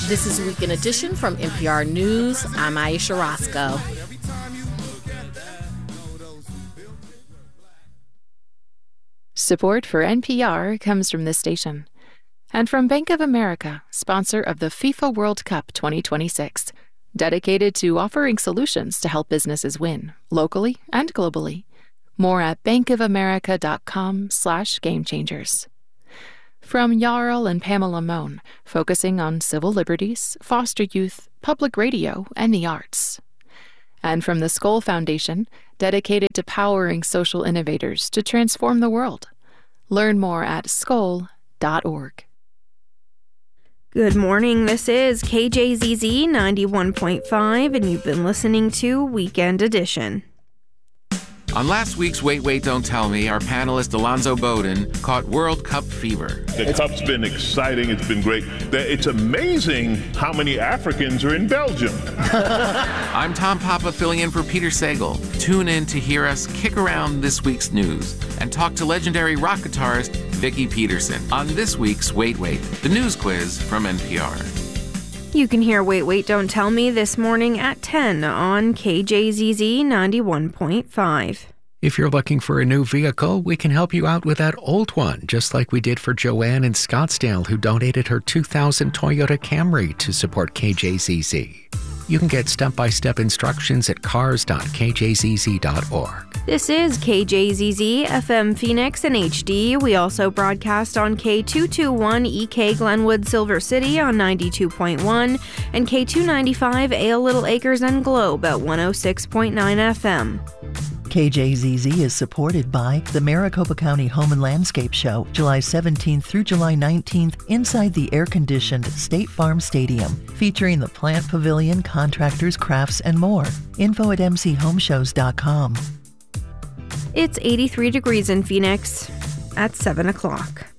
This is Weekend Edition from NPR News. I'm Aisha Roscoe. Support for NPR comes from this station and from Bank of America, sponsor of the FIFA World Cup 2026, dedicated to offering solutions to help businesses win, locally and globally. More at bankofamerica.com/gamechangers. From Jarl and Pamela Mohn, focusing on civil liberties, foster youth, public radio, and the arts. And from the Skoll Foundation, dedicated to powering social innovators to transform the world. Learn more at skoll.org. Good morning, this is KJZZ 91.5, and you've been listening to Weekend Edition. On last week's Wait, Wait, Don't Tell Me, our panelist Alonzo Bowden caught World Cup fever. The Cup's been exciting. It's been great. It's amazing how many Africans are in Belgium. I'm Tom Papa, filling in for Peter Sagal. Tune in to hear us kick around this week's news and talk to legendary rock guitarist Vicki Peterson on this week's Wait, Wait, the news quiz from NPR. You can hear Wait, Wait, Don't Tell Me this morning at 10 on KJZZ 91.5. If you're looking for a new vehicle, we can help you out with that old one, just like we did for Joanne in Scottsdale, who donated her 2000 Toyota Camry to support KJZZ. You can get step-by-step instructions at cars.kjzz.org. This is KJZZ FM Phoenix and HD. We also broadcast on K221 Glenwood Silver City on 92.1 and K295 Ale Little Acres and Globe at 106.9 FM. KJZZ is supported by the Maricopa County Home and Landscape Show, July 17th through July 19th, inside the air-conditioned State Farm Stadium, featuring the Plant Pavilion, contractors, crafts, and more. Info at mchomeshows.com. It's 83 degrees in Phoenix at 7 o'clock.